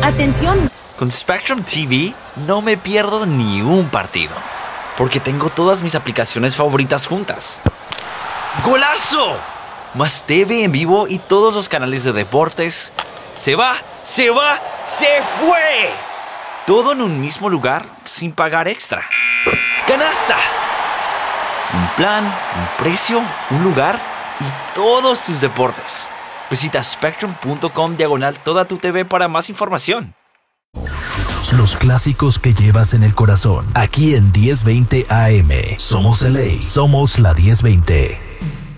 ¡Atención! Con Spectrum TV no me pierdo ni un partido, porque tengo todas mis aplicaciones favoritas juntas. ¡Golazo! Más TV en vivo y todos los canales de deportes. ¡Se va! ¡Se fue! Todo en un mismo lugar sin pagar extra. ¡Canasta! Un plan, un precio, un lugar y todos tus deportes. Visita spectrum.com/toda tu TV para más información. Los clásicos que llevas en el corazón. Aquí en 1020 AM. Somos LA. Somos la 1020.